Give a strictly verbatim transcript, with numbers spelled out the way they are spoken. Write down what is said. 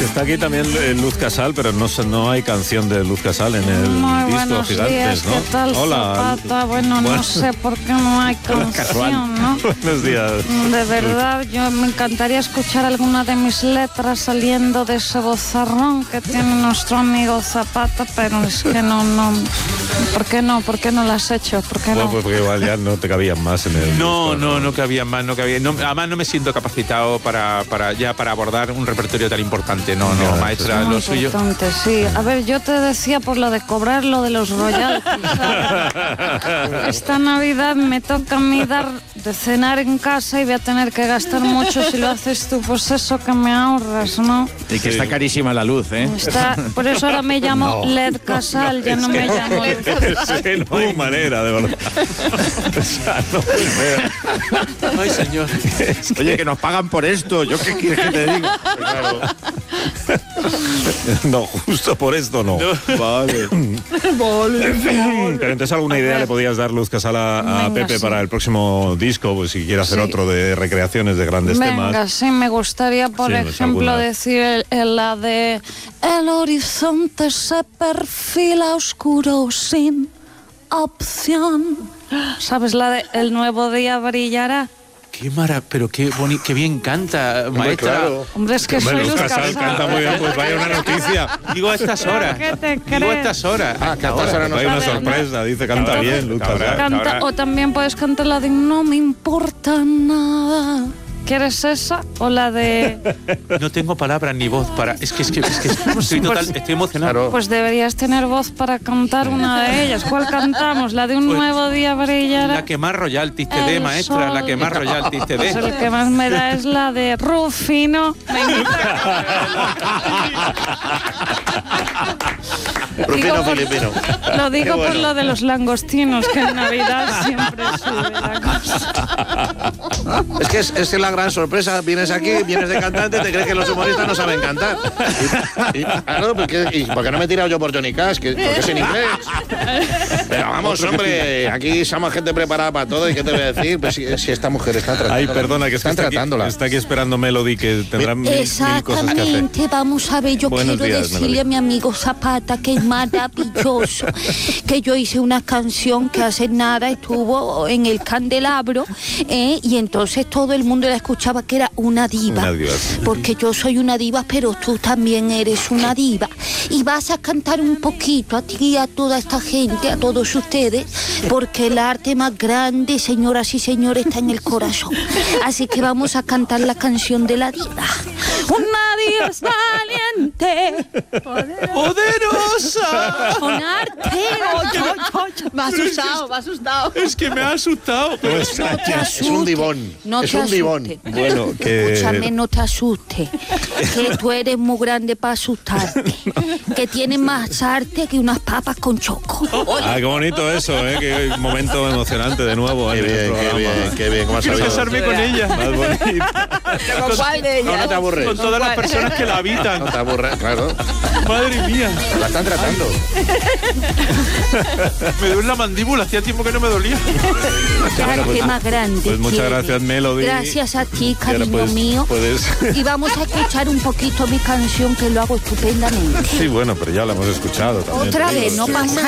Está aquí también Luz Casal, pero no, no hay canción de Luz Casal en el Muy disco buenos Gigantes, días, ¿no? ¿qué tal, Hola. Zapata? Bueno, bueno, no sé por qué no hay canción, ¿no? Buenos días. De verdad, yo me encantaría escuchar alguna de mis letras saliendo de ese bozarrón que tiene nuestro amigo Zapata, pero es que no, no. ¿Por qué no? ¿Por qué no lo has hecho? ¿Por qué Bueno, no? pues porque igual ya no te cabían más en el No, disco, no, no cabía más, no cabía. No, además no me siento capacitado para, para ya para abordar un repertorio tan importante. No, no, Ya, maestra, Muy lo suyo. importante, sí. A ver, yo te decía por lo de cobrar lo de los royalties, ¿sabes? Esta Navidad me toca a mí dar de cenar en casa y voy a tener que gastar mucho si lo haces tú, pues eso que me ahorras, ¿no? Y que está carísima la luz, ¿eh? Está, por eso ahora me llamo No. Led Casal, ya no me llamo Led Casal. Es que no hay manera, de verdad. O sea, no puede ser. Ay, señor. Oye, que nos pagan por esto. ¿Yo qué quieres que te diga? Claro. No, justo por esto no. Vale. Pero entonces alguna idea le podías dar, Luz Casal, a, a Venga, Pepe sí. para el próximo disco, pues si quiere hacer Sí. otro de recreaciones de grandes Venga, temas. sí, me gustaría, por Sí, pues, ejemplo, alguna. decir el, el- la de el horizonte se perfila oscuro sin opción. ¿Sabes la de el nuevo día brillará? Qué mara, pero qué boni, qué bien canta, maestra. claro. Hombre, es que Hombre, soy Luz Luz Casal Casal. canta muy bien, pues vaya una noticia. Digo a estas horas. ¿Qué te Digo a crees? estas horas. Ah, que hasta ahora no Vaya una sabe, sorpresa, dice canta bien, Luz Cabra. Casal. Canta, Ahora- o también puedes cantar la de no me importa nada. ¿Quieres esa? O la de... No tengo palabras ni voz para. Es que es que, es que estoy total, estoy emocionado. Pues deberías tener voz para cantar una de ellas. ¿Cuál cantamos? ¿La de un Pues, nuevo día brillará? La que más royalties te dé, El maestra, la sol. que más royalties te Pues dé. el que más me da es la de Rufino. Rufino Digo por- filipino. Lo digo Qué por bueno. lo de los langostinos, que en Navidad siempre sube la cosa. Es que es, es la gran sorpresa. Vienes aquí, vienes de cantante, te crees que los humoristas no saben cantar. Y, y, claro, porque, y, ¿por qué no me he tirado yo por Johnny Cash? Que, porque es en inglés. Pero vamos, hombre, aquí somos gente preparada para todo. ¿Y qué te voy a decir? Pues si, si esta mujer está tratando. Ay, perdona, que es que están está aquí, tratándola. está aquí esperando Melody, que tendrá mil, mil cosas que hacer. Exactamente, vamos a ver, yo Buenos quiero días, decirle Melody. a mi amigo Zapata que es maravilloso, que yo hice una canción que hace nada estuvo en el candelabro, ¿eh? Y entonces todo el mundo la escuchaba que era una diva, Una diva, sí. porque yo soy una diva, pero tú también eres una diva, y vas a cantar un poquito a ti y a toda esta gente, a todos ustedes, porque el arte más grande, señoras y señores, está en el corazón, así que vamos a cantar la canción de la diva. Una diva es valiente, ¡Poderosa! con arte. Me ha asustado, me ha asustado. Es que me ha asustado. Pues, No te Es un divón. No es te un divón. asustes. bueno, que... Escúchame, no te asustes, que tú eres muy grande para asustarte, que tienes más arte que unas papas con choco. Ah, qué bonito eso, ¿eh? Qué momento emocionante de nuevo Qué en el bien, qué programa. bien, qué bien. ¿Cómo has Quiero sabido? casarme con ella. Más bonito. ¿Con cuál de No, no ellas? te aburres. Con todas las personas que la habitan. No te aburres, claro. Madre mía. La están tratando. Me duele la mandíbula. Hacía tiempo que no me dolía. Qué arte más grande. Pues muchas tienes. gracias, Melody. Gracias a ti, Y ahora, cariño pues, mío. puedes- Y vamos a escuchar un poquito mi canción, que lo hago estupendamente. Sí, bueno, pero ya la hemos escuchado también. Otra vez, no pasa